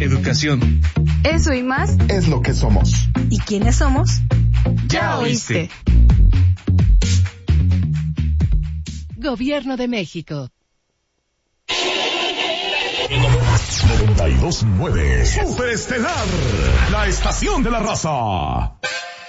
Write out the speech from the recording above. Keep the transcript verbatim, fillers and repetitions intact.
educación. Eso y más es lo que somos. ¿Y quiénes somos? Ya oíste. Gobierno de México. noventa y dos punto nueve Superestelar, la estación de la raza.